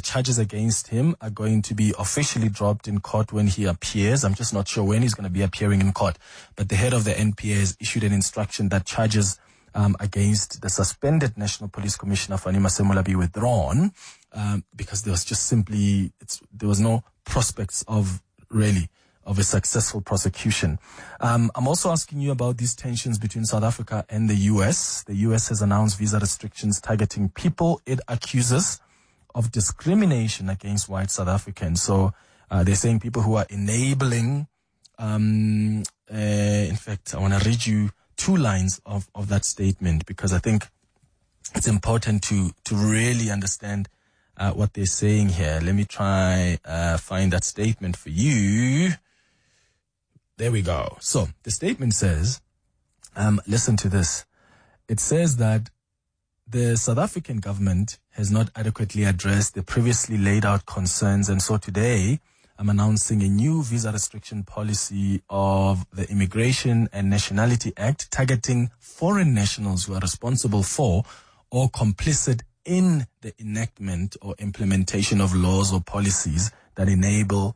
charges against him are going to be officially dropped in court when he appears. I'm just not sure when he's going to be appearing in court. But the head of the NPA has issued an instruction that charges against the suspended National Police Commissioner Fani Masemola be withdrawn, because there was just simply, there was no prospects of a successful prosecution. I'm also asking you about these tensions between South Africa and the US. The US has announced visa restrictions targeting people it accuses of discrimination against white South Africans. So they're saying people who are enabling, in fact, I want to read you 2 lines of that statement, because I think it's important to really understand what they're saying here. Let me try find that statement for you. There we go. So the statement says, listen to this. It says that the South African government has not adequately addressed the previously laid out concerns, and so today I'm announcing a new visa restriction policy of the Immigration and Nationality Act targeting foreign nationals who are responsible for or complicit in the enactment or implementation of laws or policies that enable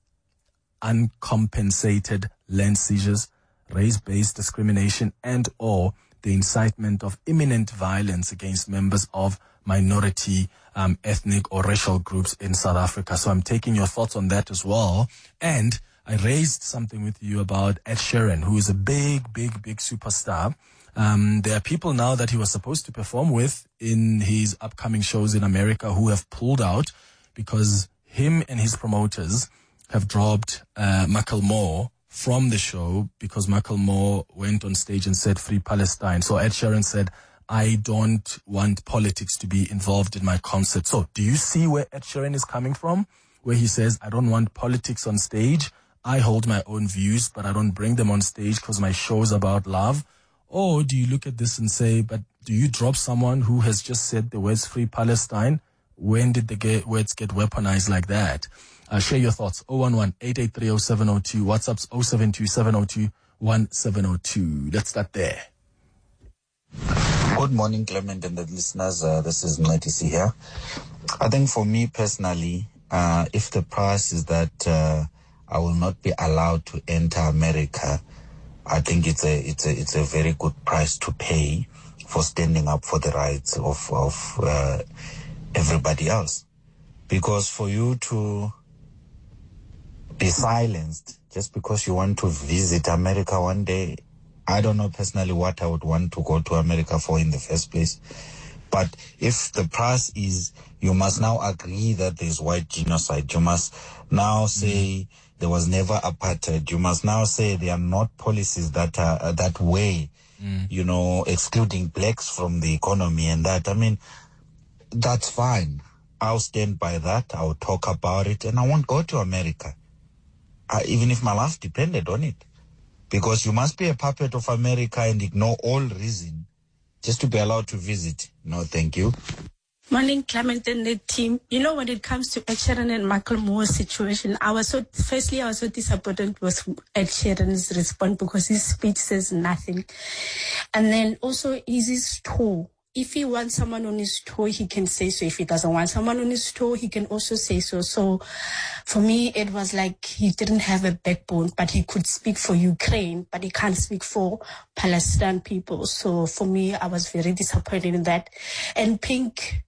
uncompensated land seizures, race-based discrimination, and or the incitement of imminent violence against members of minority, ethnic or racial groups in South Africa. So I'm taking your thoughts on that as well. And I raised something with you about Ed Sheeran, who is a big superstar. There are people now that he was supposed to perform with in his upcoming shows in America who have pulled out because him and his promoters have dropped Macklemore from the show because Macklemore went on stage and said free Palestine. So Ed Sheeran said, I don't want politics to be involved in my concert. So do you see where Ed Sheeran is coming from? Where he says, I don't want politics on stage. I hold my own views, but I don't bring them on stage because my show's about love. Or do you look at this and say, but do you drop someone who has just said the words free Palestine? When did the words get weaponized like that? Share your thoughts. 011-883-0702. WhatsApp's 072-702-1702. Let's start there. Good morning, Clement and the listeners. This is Nletisi here. I think for me personally, if the price is that I will not be allowed to enter America, I think it's a very good price to pay for standing up for the rights of everybody else. Because for you to be silenced just because you want to visit America one day, I don't know personally what I would want to go to America for in the first place. But if the price is you must now agree that there's white genocide, you must now say there was never apartheid, you must now say there are not policies that are that way, excluding blacks from the economy and that. I mean, that's fine. I'll stand by that. I'll talk about it, and I won't go to America, even if my life depended on it. Because you must be a puppet of America and ignore all reason just to be allowed to visit. No, thank you. Morning, Clement and the team. You know, when it comes to Ed Sheeran and Macklemore's situation, I was so disappointed with Ed Sheeran's response because his speech says nothing. And then also his tour. If he wants someone on his tour, he can say so. If he doesn't want someone on his tour, he can also say so. So for me, it was like he didn't have a backbone, but he could speak for Ukraine, but he can't speak for Palestinian people. So for me, I was very disappointed in that. And Pink,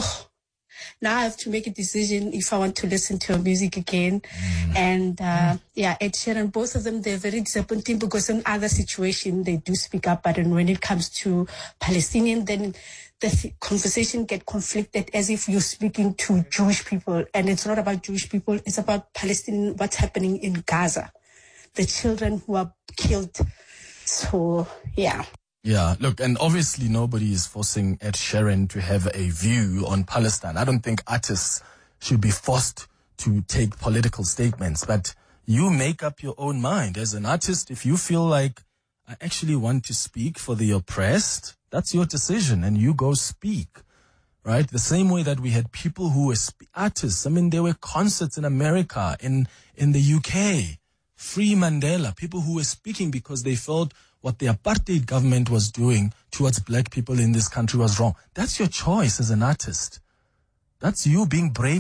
now I have to make a decision if I want to listen to her music again. And Ed Sheeran, both of them, they're very disappointing because in other situations they do speak up, but when it comes to Palestinian, then the conversation get conflicted as if you're speaking to Jewish people, and it's not about Jewish people, it's about Palestinian, what's happening in Gaza, the children who are killed. So Yeah, look, and obviously nobody is forcing Ed Sheeran to have a view on Palestine. I don't think artists should be forced to take political statements, but you make up your own mind. As an artist, if you feel like I actually want to speak for the oppressed, that's your decision, and you go speak, right? The same way that we had people who were artists. I mean, there were concerts in America, in the UK, Free Mandela, people who were speaking because they felt what the apartheid government was doing towards black people in this country was wrong. That's your choice as an artist. That's you being brave